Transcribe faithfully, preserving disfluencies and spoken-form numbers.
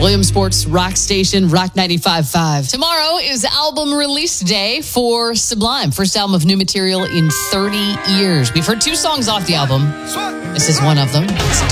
Williamsport's rock station, Rock ninety-five point five. Tomorrow is album release day for Sublime. First album of new material in thirty years. We've heard two songs off the album. This is one of them. It's